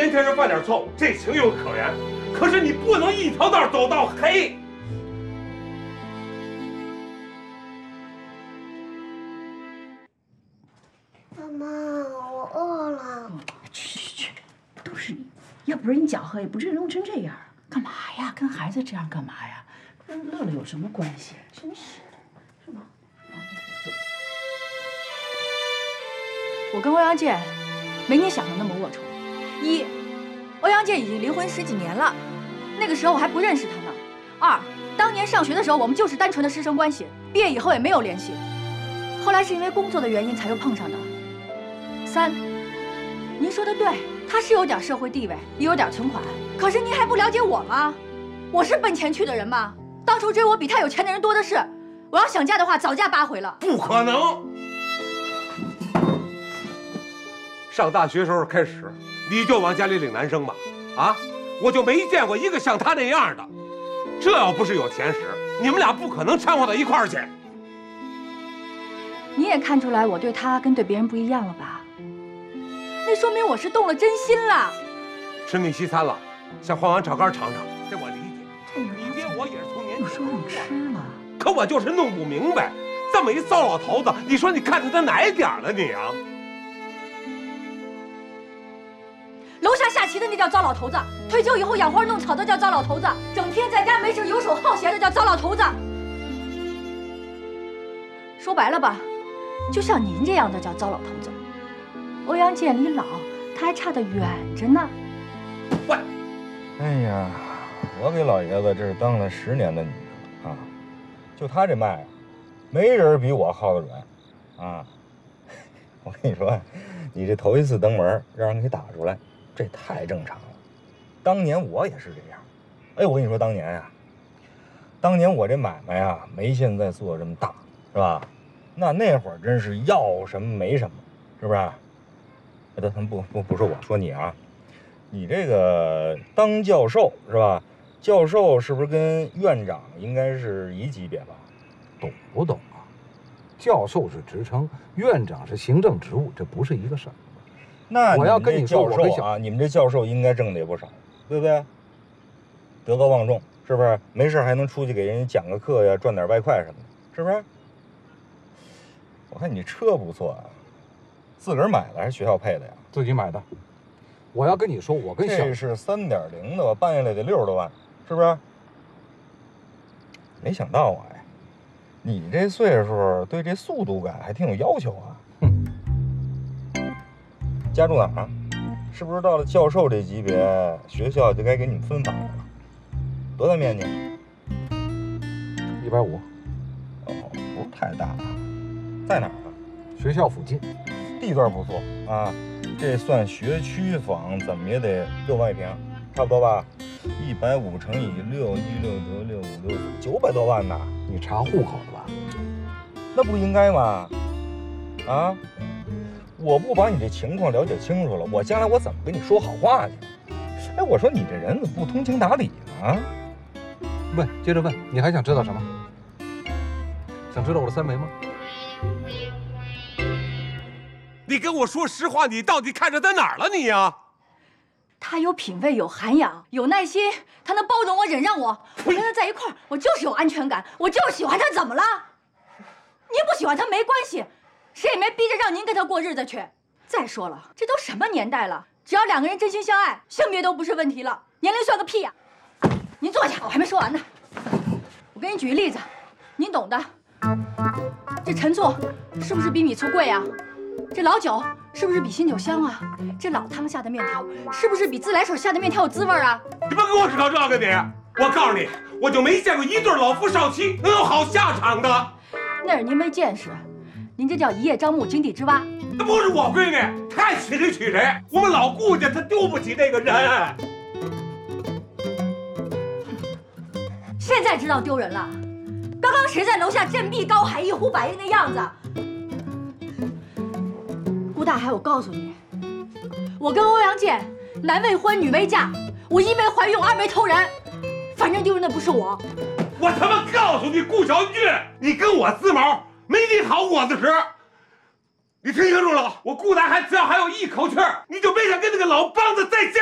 年轻人犯点错误，这情有可原。可是你不能一条道走到黑。 妈妈，我饿了。 去，都是你，要不是你搅和，也不至于弄成这样。干嘛呀？跟孩子这样干嘛呀？跟乐乐有什么关系？真是，是吗？ 我跟欧阳健没你想的那么龌龊。一，欧阳健已经离婚10几年了，那个时候我还不认识他呢。二，当年上学的时候我们就是单纯的师生关系，毕业以后也没有联系，后来是因为工作的原因才又碰上的。三，您说的对，他是有点社会地位，也有点存款，可是您还不了解我吗？我是奔钱去的人吗？当初追我比他有钱的人多的是，我要想嫁的话早嫁8回了。 不可能！上大学时候开始，你就往家里领男生吧，啊，我就没见过一个像他那样的。这要不是有钱使，你们俩不可能掺和到一块儿去。 你也看出来我对他跟对别人不一样了吧？那说明我是动了真心了。 吃腻西餐了，想换碗炒肝尝尝，这我理解。你爹我也是从年轻说我吃了， 可我就是弄不明白，这么一糟老头子，你说你看着他哪一点了你啊？ 楼下下棋的那叫糟老头子，退休以后养花弄草的叫糟老头子，整天在家没事游手好闲的叫糟老头子。说白了吧，就像您这样的叫糟老头子。欧阳健离老，他还差得远着呢。 喂， 哎呀，我给老爷子这是当了10年的女人啊，就他这脉啊，没人比我耗得准啊。我跟你说，你这头一次登门让人给打出来，这太正常了。当年我也是这样。哎，我跟你说，当年我这买卖呀，没现在做这么大，是吧？那会儿真是要什么没什么，是不是？不说我，说你啊，你这个当教授是吧？教授是不是跟院长应该是一级别吧？ 懂不懂啊？教授是职称，院长是行政职务，这不是一个事儿。 那我要跟你说， 教授啊，你们这教授应该挣的也不少，对不对？德高望重，是不是？没事还能出去给人家讲个课呀，赚点外快什么的，是不是？我看你车不错啊，自个儿买的还是学校配的呀？ 自己买的。我要跟你说，我跟小这是3.0的吧，办下来得60多万，是不是？没想到啊，哎，你这岁数对这速度感还挺有要求啊。家住哪儿啊？是不是到了教授这级别，学校就该给你们分房了？多大面积 ？150。 哦，不是太大啊。在哪儿啊？ 学校附近。 地段不错啊，这算学区房，怎么也得6万一平，差不多吧？150乘以6，16得656，900多万呢。 你查户口的吧？ 那不应该吗？啊！我不把你这情况了解清楚了，我将来我怎么跟你说好话去？哎，我说你这人怎么不通情达理呢？ 问，接着问，你还想知道什么？想知道我的3围吗？ 你跟我说实话，你到底看着在哪儿了你呀？ 他有品位，有涵养，有耐心，他能包容我、忍让我。我跟他在一块儿，我就是有安全感，我就是喜欢他，怎么了？您不喜欢他没关系，谁也没逼着让您跟他过日子去。再说了，这都什么年代了，只要2个人真心相爱，性别都不是问题了，年龄算个屁呀！您坐下，我还没说完呢。我给你举个例子，您懂的。这陈醋是不是比米醋贵啊？这老酒是不是比新酒香啊？这老汤下的面条是不是比自来水下的面条有滋味啊？ 你别跟我扯这个你！我告诉你，我就没见过一对老夫少妻能有好下场的。 那是您没见识，您这叫一叶障目，井底之蛙。 那不是我闺女，她爱娶谁娶谁。我们老顾家他丢不起这个人。 现在知道丢人了？刚刚谁在楼下振臂高喊、一呼百应的样子？顾大海，我告诉你，我跟欧阳健，男未婚，女未嫁，我1没怀孕，2没偷人，反正丢人的不是我。 我他妈告诉你，顾小玉，你跟我自谋，没你好果子吃。你听清楚了，我顾大海只要还有一口气儿，你就别想跟那个老梆子再见。